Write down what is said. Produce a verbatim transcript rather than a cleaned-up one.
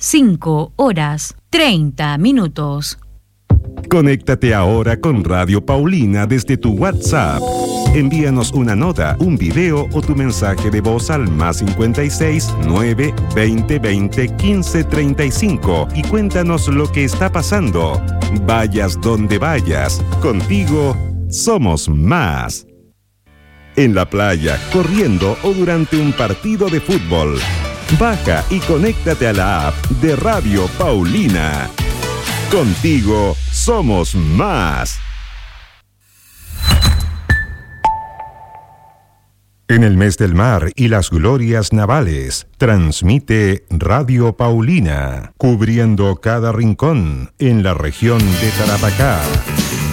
cinco horas treinta minutos. Conéctate ahora con Radio Paulina desde tu WhatsApp. Envíanos una nota, un video o tu mensaje de voz al más cincuenta y seis, nueve, veinte, veinte, quince, treinta y cinco y cuéntanos lo que está pasando. Vayas donde vayas, contigo somos más. En la playa, corriendo o durante un partido de fútbol. Baja y conéctate a la app de Radio Paulina. Contigo somos más. En el mes del mar y las glorias navales, transmite Radio Paulina, cubriendo cada rincón en la región de Tarapacá.